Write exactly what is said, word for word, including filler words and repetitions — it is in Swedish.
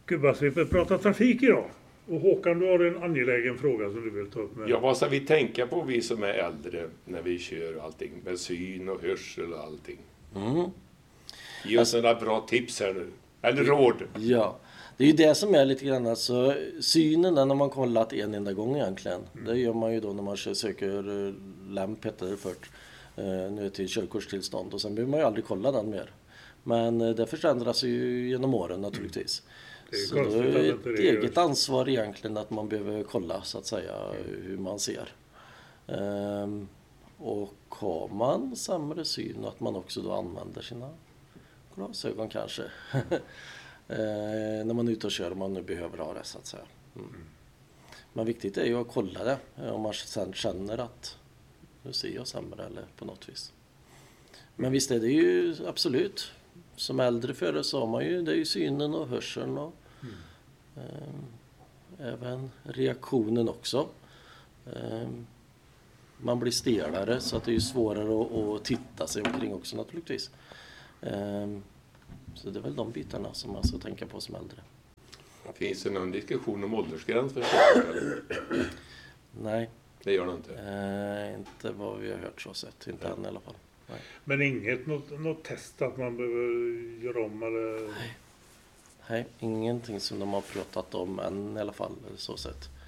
Gubbasvepet pratar trafik idag. Och Håkan, du har en angelägen fråga som du vill ta upp med. Ja, vad ska vi tänka på, vi som är äldre, när vi kör allting med syn och hörsel och allting? Mm. Ge oss några bra tips här nu. Eller råd. Ja, det är ju det som är lite grann, alltså synen, den har man kollat en enda gång egentligen. Mm. Det gör man ju då när man söker lämp, heter det först, nu till körkortstillstånd, och sen behöver man ju aldrig kolla den mer. Men det förändras ju genom åren naturligtvis. Mm. Det är, så då är det ett det eget ansvar egentligen att man behöver kolla, så att säga, hur man ser. Ehm, och har man sämre syn, att man också då använder sina glasögon kanske. ehm, när man är ute och kör, om man nu behöver ha det, så att säga. Mm. Men viktigt är ju att kolla det, om man sen känner att nu ser jag sämre eller på något vis. Men visst är det ju absolut, som äldre förare så har man ju, det är ju synen och hörseln och mm. eh, även reaktionen också. Eh, man blir stelare, så att det är ju svårare att, att titta sig omkring också naturligtvis. Eh, så det är väl de bitarna som man ska tänka på som äldre. Finns det någon diskussion om åldersgräns för körkort? Nej. Det gör det inte? Eh, inte vad vi har hört så sett, inte än i alla fall. Nej. Men inget något, något test att man behöver göra om eller? Nej. Nej, ingenting som de har pratat om än i alla fall, så sett.